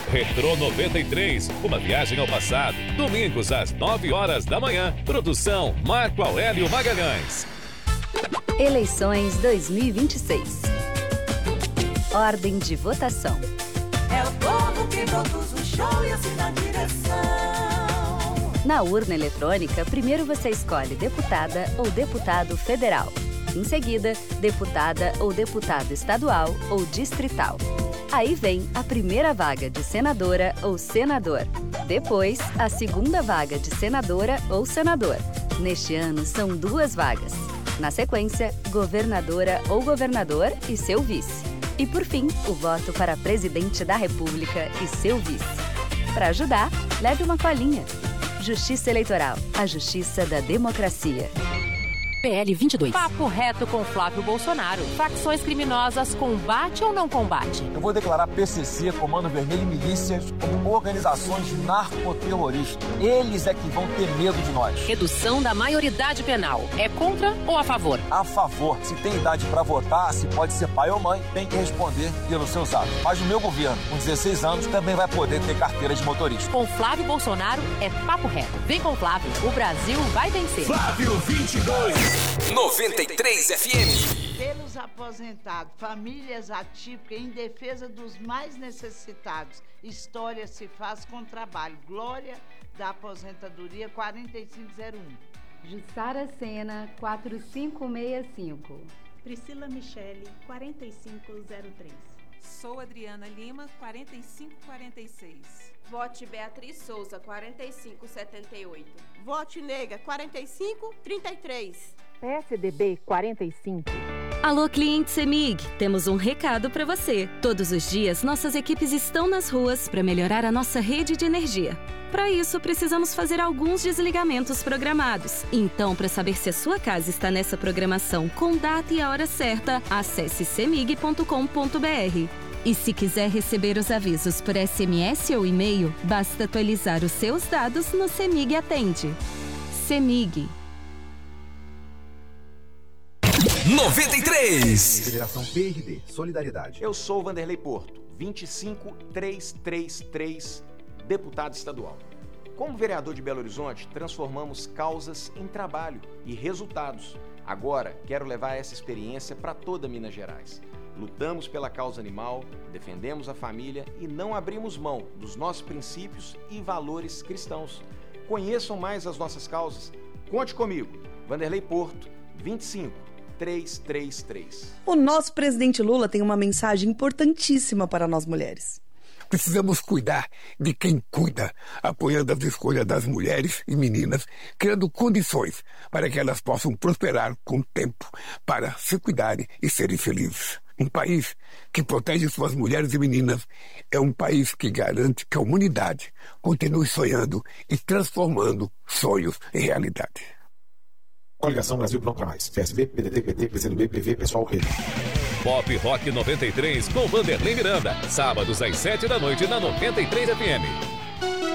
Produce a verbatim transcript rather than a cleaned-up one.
Retrô noventa e três, uma viagem ao passado. Domingos às nove horas da manhã. Produção Marco Aurélio Magalhães. Eleições dois mil e vinte e seis. Ordem de votação. É o povo que produz o show e assina a direção. Na urna eletrônica, primeiro você escolhe deputada ou deputado federal. Em seguida, deputada ou deputado estadual ou distrital. Aí vem a primeira vaga de senadora ou senador. Depois, a segunda vaga de senadora ou senador. Neste ano, são duas vagas. Na sequência, governadora ou governador e seu vice. E, por fim, o voto para presidente da República e seu vice. Para ajudar, leve uma colinha. Justiça Eleitoral, a justiça da democracia. P L vinte e dois. Papo reto com Flávio Bolsonaro. Facções criminosas combate ou não combate? Eu vou declarar P C C, Comando Vermelho e milícias como organizações narcoterroristas. Eles é que vão ter medo de nós. Redução da maioridade penal. É contra ou a favor? A favor. Se tem idade para votar, se pode ser pai ou mãe, tem que responder pelos seus atos. Mas o meu governo, com dezesseis anos, também vai poder ter carteira de motorista. Com Flávio Bolsonaro é papo reto. Vem com o Flávio, o Brasil vai vencer. Flávio vinte e dois. noventa e três F M. Pelos aposentados, famílias atípicas em defesa dos mais necessitados. História se faz com trabalho. Glória da aposentadoria quatro cinco zero um. Jussara Sena quatro cinco seis cinco. Priscila Michele quatro cinco zero três. Sou Adriana Lima quarenta e cinco quarenta e seis. Vote Beatriz Souza, quarenta e cinco setenta e oito. Vote Nega, quarenta e cinco trinta e três. P S D B, quarenta e cinco. Alô, cliente CEMIG, temos um recado para você. Todos os dias, nossas equipes estão nas ruas para melhorar a nossa rede de energia. Para isso, precisamos fazer alguns desligamentos programados. Então, para saber se a sua casa está nessa programação com data e a hora certa, acesse cemig ponto com ponto br. E se quiser receber os avisos por S M S ou e-mail, basta atualizar os seus dados no CEMIG Atende. CEMIG. noventa e três. Federação P R D, Solidariedade. Eu sou Vanderlei Porto, vinte e cinco trezentos e trinta e três, deputado estadual. Como vereador de Belo Horizonte, transformamos causas em trabalho e resultados. Agora, quero levar essa experiência para toda Minas Gerais. Lutamos pela causa animal, defendemos a família e não abrimos mão dos nossos princípios e valores cristãos. Conheçam mais as nossas causas. Conte comigo. Vanderlei Porto, vinte e cinco trezentos e trinta e três. O nosso presidente Lula tem uma mensagem importantíssima para nós mulheres. Precisamos cuidar de quem cuida, apoiando as escolhas das mulheres e meninas, criando condições para que elas possam prosperar com o tempo, para se cuidarem e serem felizes. Um país que protege suas mulheres e meninas é um país que garante que a humanidade continue sonhando e transformando sonhos em realidade. Coligação Brasil Pronto Pra Mais. P S B, P D T, P T, P C do B, P V, Pessoal, Rede. Pop Rock noventa e três com Vanderlei Miranda. Sábados às sete da noite na noventa e três F M.